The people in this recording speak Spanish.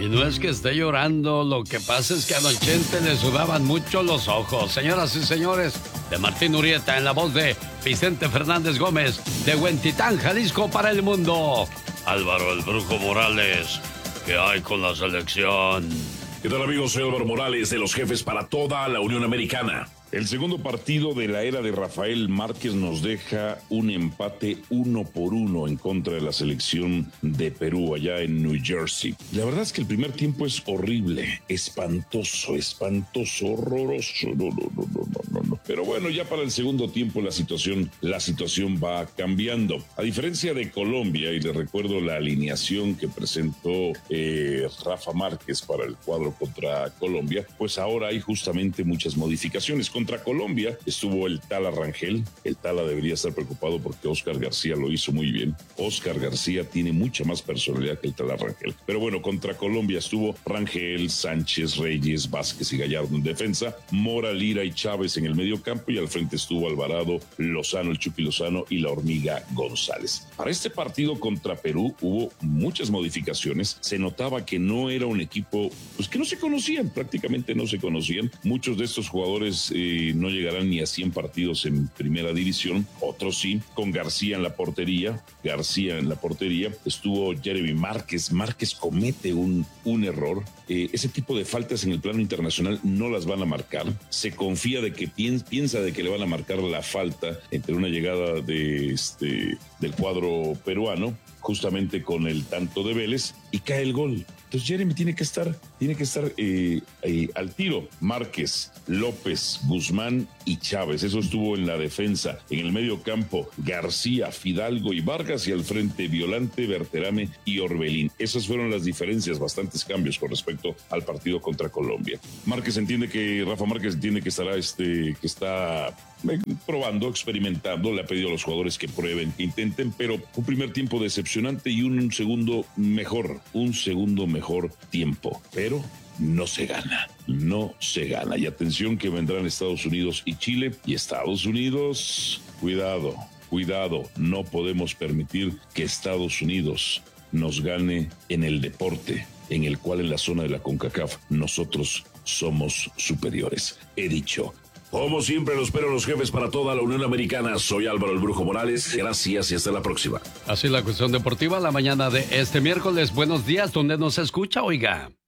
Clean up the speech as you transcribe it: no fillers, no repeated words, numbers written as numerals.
Y no es que esté llorando, lo que pasa es que a Don Chente le sudaban mucho los ojos. Señoras y señores, de Martín Urieta en la voz de Vicente Fernández Gómez, de Huentitán, Jalisco para el mundo. Álvaro el Brujo Morales, ¿qué hay con la selección? ¿Qué tal, amigos? Soy Álvaro Morales, de los Jefes para toda la Unión Americana. El segundo partido de la era de Rafael Márquez nos deja un empate 1-1 en contra de la selección de Perú allá en New Jersey. La verdad es que el primer tiempo es horrible, espantoso, horroroso. No. Pero bueno, ya para el segundo tiempo la situación va cambiando. A diferencia de Colombia, y le recuerdo la alineación que presentó Rafa Márquez para el cuadro contra Colombia, pues ahora hay justamente muchas modificaciones. Contra Colombia estuvo el Tala Rangel. El Tala debería estar preocupado porque Oscar García lo hizo muy bien. Oscar García tiene mucha más personalidad que el Tala Rangel. Pero bueno, contra Colombia estuvo Rangel, Sánchez, Reyes, Vázquez y Gallardo en defensa, Mora, Lira y Chávez en el medio campo, y al frente estuvo Alvarado, Lozano, el Chucky Lozano y la Hormiga González. Para este partido contra Perú hubo muchas modificaciones. Se notaba que no era un equipo, pues que no se conocían, prácticamente no se conocían. Muchos de estos jugadores no llegarán ni a 100 partidos en primera división, otros sí, con García en la portería, estuvo Jeremy Márquez comete un error, ese tipo de faltas en el plano internacional no las van a marcar, se confía de que piensa de que le van a marcar la falta entre una llegada del cuadro peruano, justamente con el tanto de Vélez, y cae el gol. Entonces Jeremy tiene que estar al tiro. Márquez, López, Guzmán y Chávez. Eso estuvo en la defensa. En el medio campo, García, Fidalgo y Vargas, y al frente Violante, Berterame y Orbelín. Esas fueron las diferencias, bastantes cambios con respecto al partido contra Colombia. Rafa Márquez entiende que está probando, experimentando, le ha pedido a los jugadores que prueben, que intenten, pero un primer tiempo decepcionante y un segundo mejor tiempo, pero no se gana. Y atención que vendrán Estados Unidos y Chile, y Estados Unidos, cuidado, no podemos permitir que Estados Unidos nos gane en el deporte, en el cual en la zona de la CONCACAF nosotros somos superiores. He dicho. Como siempre, los espero los Jefes para toda la Unión Americana. Soy Álvaro el Brujo Morales. Gracias y hasta la próxima. Así la cuestión deportiva la mañana de este miércoles. Buenos días, ¿dónde nos escucha, oiga?